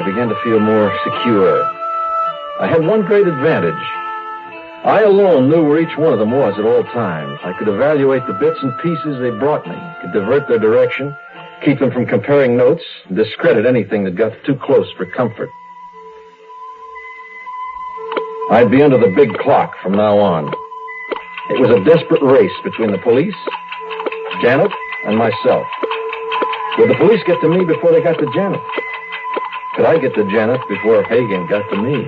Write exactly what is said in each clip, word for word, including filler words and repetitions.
I began to feel more secure. I had one great advantage. I alone knew where each one of them was at all times. I could evaluate the bits and pieces they brought me, could divert their direction, keep them from comparing notes, and discredit anything that got too close for comfort. I'd be under the big clock from now on. It was a desperate race between the police, Janet, and myself. Would the police get to me before they got to Janet? Could I get to Janet before Hagen got to me?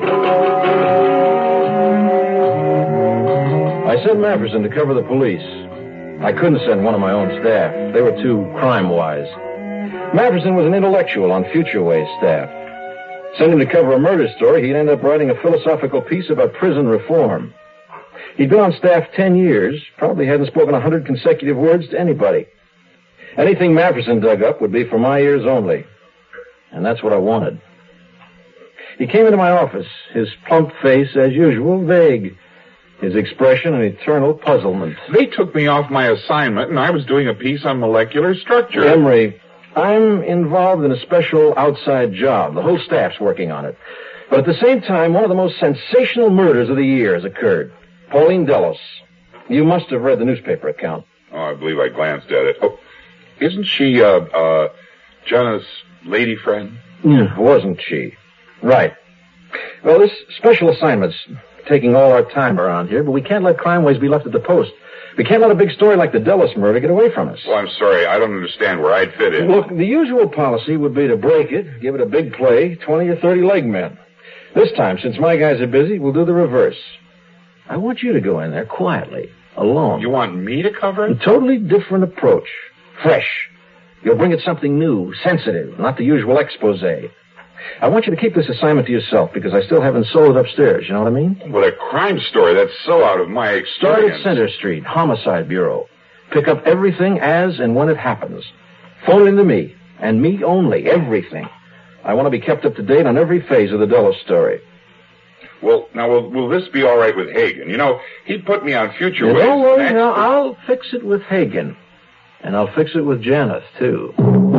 I sent Mafferson to cover the police. I couldn't send one of my own staff. They were too crime-wise. Mafferson was an intellectual on Future Way's staff. Send him to cover a murder story, he'd end up writing a philosophical piece about prison reform. He'd been on staff ten years, probably hadn't spoken a hundred consecutive words to anybody. Anything Mafferson dug up would be for my ears only. And that's what I wanted. He came into my office, his plump face, as usual, vague. His expression an eternal puzzlement. They took me off my assignment, and I was doing a piece on molecular structure. Emery, I'm involved in a special outside job. The whole staff's working on it. But at the same time, one of the most sensational murders of the year has occurred. Pauline Delos. You must have read the newspaper account. Oh, I believe I glanced at it. Oh, isn't she, uh, uh, Jenna's lady friend? Mm, wasn't she? Right. Well, this special assignment's taking all our time around here, but we can't let crime waves be left at the post. We can't let a big story like the Delos murder get away from us. Well, I'm sorry. I don't understand where I'd fit in. Look, the usual policy would be to break it, give it a big play, twenty or thirty leg men. This time, since my guys are busy, we'll do the reverse. I want you to go in there quietly, alone. You want me to cover it? A totally different approach. Fresh. You'll bring it something new, sensitive, not the usual expose. I want you to keep this assignment to yourself because I still haven't sold it upstairs, you know what I mean? Well, a crime story, that's so out of my experience. Start at Center Street, Homicide Bureau. Pick up everything as and when it happens. Phone it in to me, and me only, everything. I want to be kept up to date on every phase of the Delos story. Well, now, will, will this be all right with Hagen? You know, he put me on Future Yeah, Ways. don't worry, now, I'll fix it with Hagen. And I'll fix it with Janeth, too.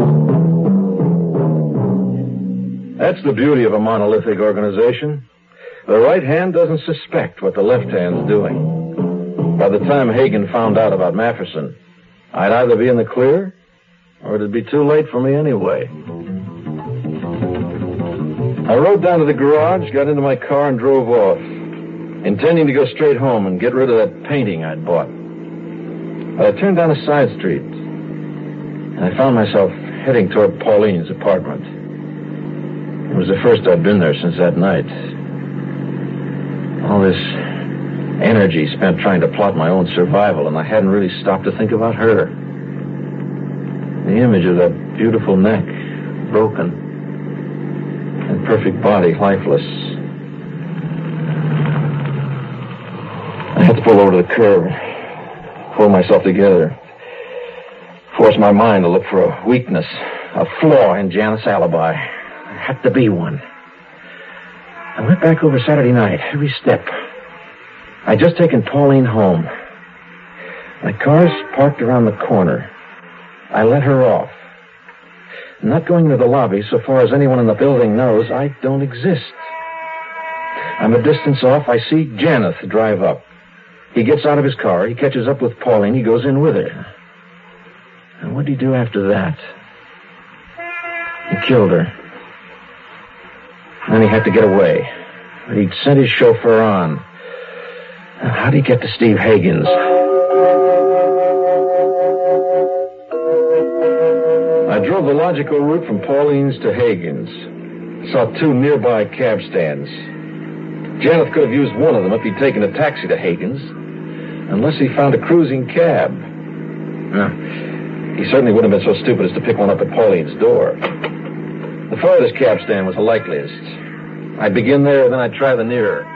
That's the beauty of a monolithic organization. The right hand doesn't suspect what the left hand's doing. By the time Hagen found out about Mafferson, I'd either be in the clear, or it'd be too late for me anyway. I rode down to the garage, got into my car, and drove off, intending to go straight home and get rid of that painting I'd bought. But I turned down a side street, and I found myself heading toward Pauline's apartment. It was the first I'd been there since that night. All this energy spent trying to plot my own survival, and I hadn't really stopped to think about her. The image of that beautiful neck, broken, and perfect body, lifeless. I had to pull over to the curb, pull myself together, force my mind to look for a weakness, a flaw in Janeth's alibi. There had to be one. I went back over Saturday night, every step. I'd just taken Pauline home. My car's parked around the corner. I let her off. Not going into the lobby, so far as anyone in the building knows, I don't exist. I'm a distance off. I see Janeth drive up. He gets out of his car. He catches up with Pauline. He goes in with her. And what did he do after that? He killed her. Then he had to get away. But he'd sent his chauffeur on. How'd he get to Steve Hagen's? I drove the logical route from Pauline's to Hagen's. Saw two nearby cab stands. Janeth could have used one of them if he'd taken a taxi to Hagen's, unless he found a cruising cab. No, he certainly wouldn't have been so stupid as to pick one up at Pauline's door. The farthest cab stand was the likeliest. I'd begin there, then I'd try the nearer.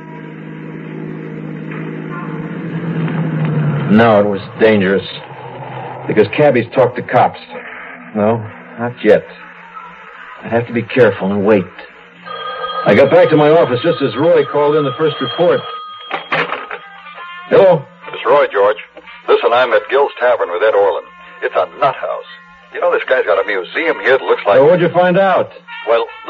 No, it was dangerous, because cabbies talk to cops. No, not yet. I'd have to be careful and wait. I got back to my office just as Roy called in the first report. Hello? It's Roy, George. Listen, I'm at Gill's Tavern with Ed Orland. It's a nut house. You know, this guy's got a museum here that looks like... So what'd you find out? Well...